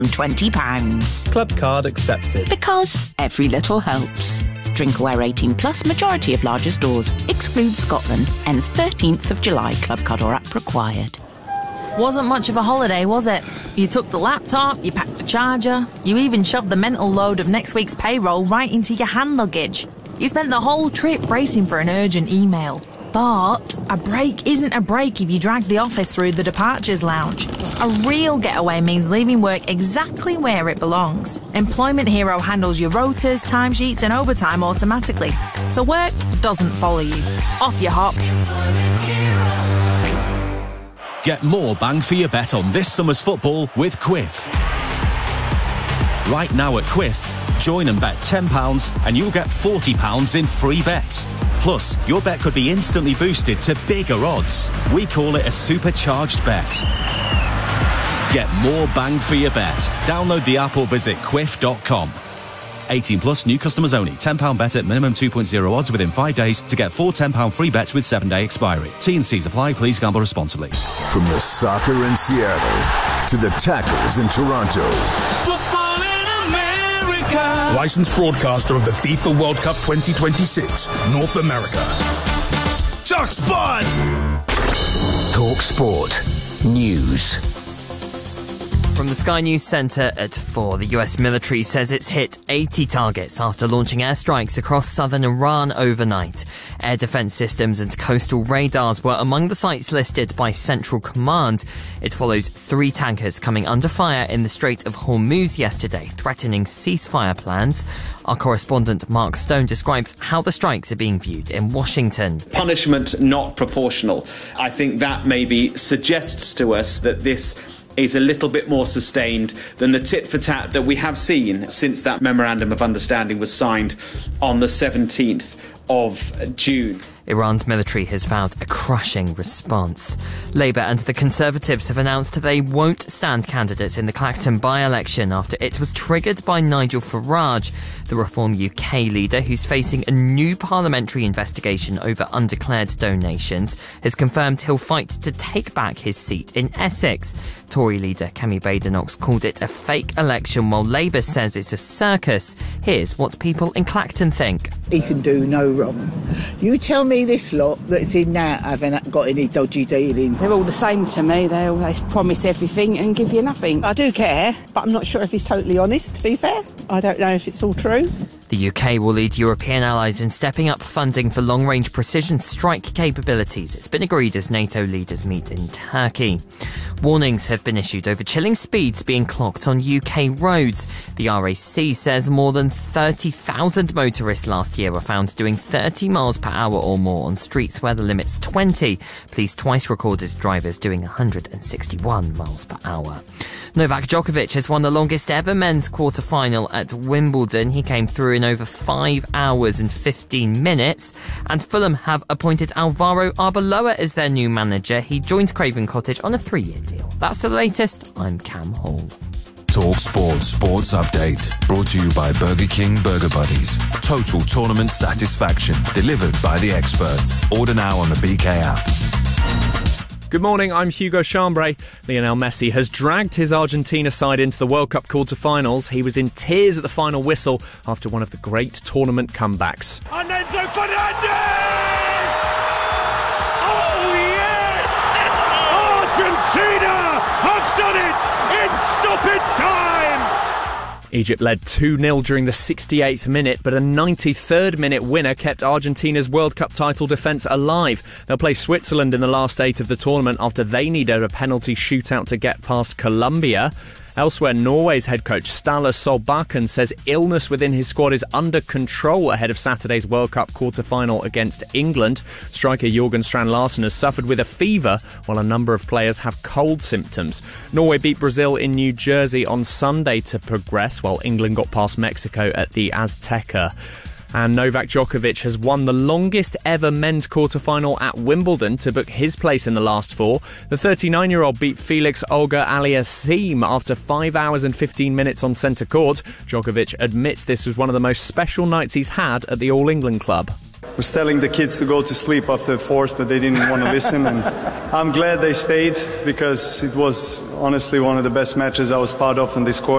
£20. Club card accepted. Because every little helps. Drinkaware 18 plus, majority of larger stores. Excludes Scotland. Ends 13th of July. Club card or app required. Wasn't much of a holiday, was it? You took the laptop, you packed the charger, you even shoved the mental load of next week's payroll right into your hand luggage. You spent the whole trip bracing for an urgent email. But a break isn't a break if you drag the office through the departures lounge. A real getaway means leaving work exactly where it belongs. Employment Hero handles your rotas, timesheets and overtime automatically, so work doesn't follow you. Off you hop. Get more bang for your bet on this summer's football with Quiff. Right now at Quiff, join and bet £10 and you'll get £40 in free bets. Plus, your bet could be instantly boosted to bigger odds. We call it a supercharged bet. Get more bang for your bet. Download the app or visit quiff.com. 18 plus, new customers only. £10 bet at minimum 2.0 odds within 5 days to get 4 £10 free bets with 7-day expiry. T&Cs apply. Please gamble responsibly. From the soccer in Seattle to the tackles in Toronto. Football in America. Licensed broadcaster of the FIFA World Cup 2026, North America. Talk Sport. Talk Sport News. From the Sky News Centre at 4, the US military says it's hit 80 targets after launching airstrikes across southern Iran overnight. Air defence systems and coastal radars were among the sites listed by Central Command. It follows 3 tankers coming under fire in the Strait of Hormuz yesterday, threatening ceasefire plans. Our correspondent Mark Stone describes how the strikes are being viewed in Washington. Punishment not proportional. I think that maybe suggests to us that this is a little bit more sustained than the tit-for-tat that we have seen since that Memorandum of Understanding was signed on the 17th of June. Iran's military has vowed a crushing response. Labour and the Conservatives have announced they won't stand candidates in the Clacton by-election after it was triggered by Nigel Farage, the Reform UK leader who's facing a new parliamentary investigation over undeclared donations, has confirmed he'll fight to take back his seat in Essex. Tory leader Kemi Badenoch called it a fake election while Labour says it's a circus. Here's what people in Clacton think. He can do no wrong. You tell me this lot that's in now haven't got any dodgy dealings. They're all the same to me. They always promise everything and give you nothing. I do care, but I'm not sure if he's totally honest, to be fair. I don't know if it's all true. The UK will lead European allies in stepping up funding for long-range precision strike capabilities. It's been agreed as NATO leaders meet in Turkey. Warnings have been issued over chilling speeds being clocked on UK roads. The RAC says more than 30,000 motorists last year were found doing 30 miles per hour or more on streets where the limit's 20. Police twice recorded drivers doing 161 miles per hour. Novak Djokovic has won the longest ever men's quarter-final at Wimbledon. He came through in over 5 hours and 15 minutes. And Fulham have appointed Alvaro Arbeloa as their new manager. He joins Craven Cottage on a 3-year deal. That's the latest. I'm Cam Hall. Talk Sport Sports Update. Brought to you by Burger King Burger Buddies. Total tournament satisfaction. Delivered by the experts. Order now on the BK app. Good morning, I'm Hugo Chambray. Lionel Messi has dragged his Argentina side into the World Cup quarter-finals. He was in tears at the final whistle after one of the great tournament comebacks. And Enzo Fernandez! Oh, yes! Argentina have done it in stoppage time! Egypt led 2-0 during the 68th minute, but a 93rd minute winner kept Argentina's World Cup title defence alive. They'll play Switzerland in the last 8 of the tournament after they needed a penalty shootout to get past Colombia. Elsewhere, Norway's head coach Ståle Solbakken says illness within his squad is under control ahead of Saturday's World Cup quarter-final against England. Striker Jorgen Strand Larsen has suffered with a fever, while a number of players have cold symptoms. Norway beat Brazil in New Jersey on Sunday to progress, while England got past Mexico at the Azteca. And Novak Djokovic has won the longest ever men's quarter-final at Wimbledon to book his place in the last 4. The 39-year-old beat Felix Auger-Aliassime after 5 hours and 15 minutes on centre court. Djokovic admits this was one of the most special nights he's had at the All England club. I was telling the kids to go to sleep after the fourth, but they didn't want to listen. And I'm glad they stayed because it was honestly one of the best matches I was part of in this course.